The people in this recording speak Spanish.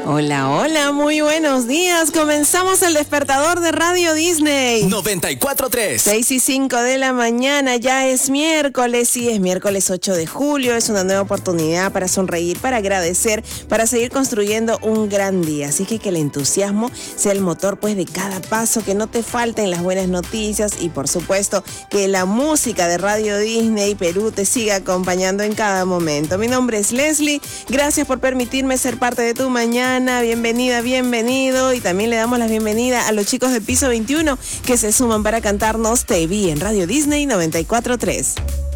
Hola, hola, muy buenos días. Comenzamos el despertador de Radio Disney. 94.3. 6:05 de la mañana, ya es miércoles, sí, es miércoles 8 de julio. Es una nueva oportunidad para sonreír, para agradecer, para seguir construyendo un gran día. Así que el entusiasmo sea el motor pues de cada paso, que no te falten las buenas noticias y por supuesto que la música de Radio Disney Perú te siga acompañando en cada momento. Mi nombre es Leslie, gracias por permitirme ser parte de tu mañana. Bienvenida, bienvenido, y también le damos la bienvenida a los chicos de Piso 21 que se suman para cantarnos Te Vi en Radio Disney 94.3.